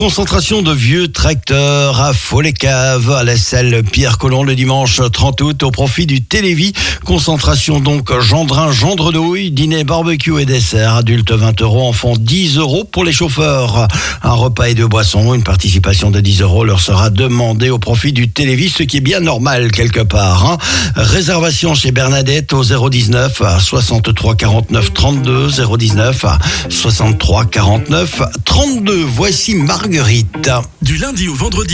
Concentration de vieux tracteurs à Faux-les-Caves à la salle Pierre Colomb le dimanche 30 août au profit du Télévis. Concentration donc Gendrin, Gendrenouille, dîner, barbecue et dessert. Adultes 20 €, enfants 10 € pour les chauffeurs. Un repas et deux boissons, une participation de 10 € leur sera demandée au profit du Télévis, ce qui est bien normal quelque part. Réservation chez Bernadette au 019 63 49 32 019 63 49 32. Voici Marguerite. Du lundi au vendredi.